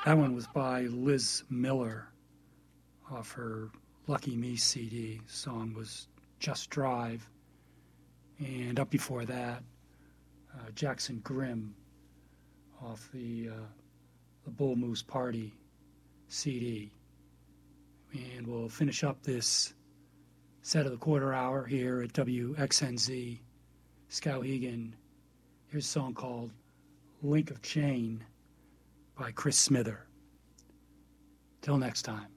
That one was by Liz Miller off her Lucky Me CD. The song was Just Drive. And up before that, Jackson Grimm off the Bull Moose Party CD. And we'll finish up this set of the quarter hour here at WXNZ Skowhegan. Here's a song called Link of Chain by Chris Smither. Till next time.